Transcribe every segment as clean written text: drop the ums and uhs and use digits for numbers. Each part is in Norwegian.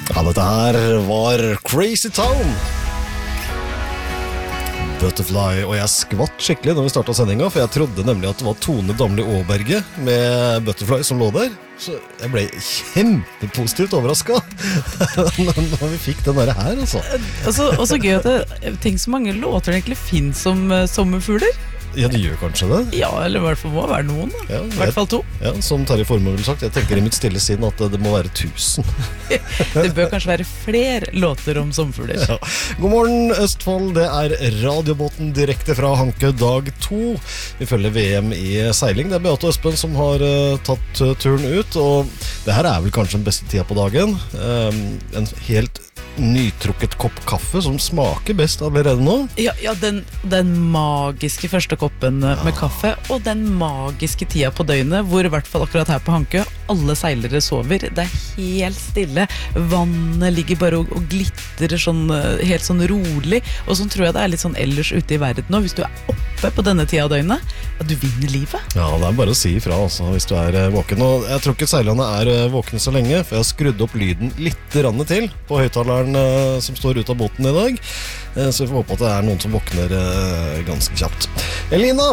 Ja, dette her var Crazy Town Butterfly, og jeg skvatt skikkelig når vi startet sendingen, for jeg trodde nemlig at det var Tone Damli Aaberge med Butterfly som lå der. Så jeg ble kjempepositivt overrasket når vi fikk den der her, altså. Og så gøy at tenk så mange låter det egentlig finnes som sommerfugler. Ja, det gjør kanskje det. Ja, eller I hvert fall må være noen da. Ja, I hvert fall 2. Ja, som Terje Formoe ville sagt, jeg tenker I mitt stille sinn at det må være 1000. Det bør kanskje være flere låter om sommerfugler. Ja. God morgen, Østfold. Det radiobåten direkte fra Hanke dag 2. Vi følger VM I seiling. Det Beate og Espen som har tatt turen ut, og det her vel kanskje den beste tida på dagen. En helt nytrukket kopp kaffe som smaker best allerede nå. Ja, den magiske første koppen med kaffe, og den magiske tida på døgnet, hvor I hvert fall akkurat her på Hanke, alle seilere sover. Det helt stille. Vannet ligger bare og glitter sånn, helt sånn rolig, og sånn tror jeg det litt sånn ellers ute I verden nå. Hvis du oppe på denne tida av døgnet, at du vinner livet. Ja, det bare å si ifra altså, hvis du våken. Og jeg tror ikke seilerne våkne så lenge, for jeg har skrudd opp lyden litt rann til på høyttaleren som står ut av båten I dag. Så vi får håpe at det noen som våkner ganske kjapt. Elina!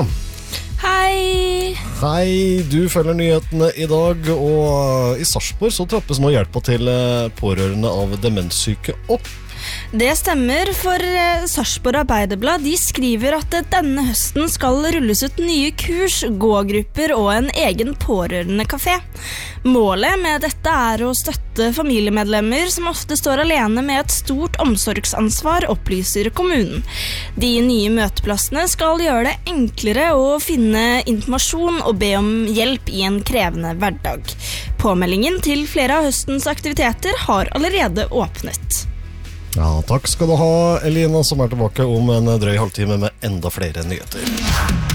Hei! Hei, du følger nyhetene I dag, og I Sarpsborg så trappes nå hjelpa til pårørende av demenssyke opp. Det stemmer, for Sarpsborg Arbeiderblad de skriver at denne høsten skal rulles ut nye kurs, gågrupper og en egen pårørende kafé. Målet med dette å støtte familiemedlemmer som ofte står alene med et stort omsorgsansvar, opplyser kommunen. De nye møteplassene skal gjøre det enklere å finne informasjon og be om hjelp I en krevende hverdag. Påmeldingen til flere av høstens aktiviteter har allerede åpnet. Ja, takk skal du ha, Elina, som tilbake om en drøy halvtime med enda flere nyheter.